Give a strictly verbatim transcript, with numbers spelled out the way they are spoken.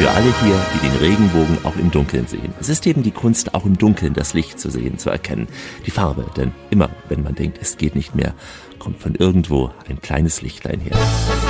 Für alle hier, die den Regenbogen auch im Dunkeln sehen. Es ist eben die Kunst, auch im Dunkeln das Licht zu sehen, zu erkennen. Die Farbe, denn immer, wenn man denkt, es geht nicht mehr, kommt von irgendwo ein kleines Lichtlein her.